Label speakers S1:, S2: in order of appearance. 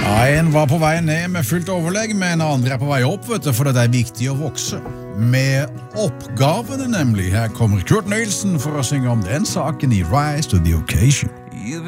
S1: En var på vei ned med fullt overlegg, men andre på vei opp, vet du, for det viktig å vokse. Med oppgavene nemlig. Her kommer Kurt Nielsen for å synge om den saken i Rise to the Occasion.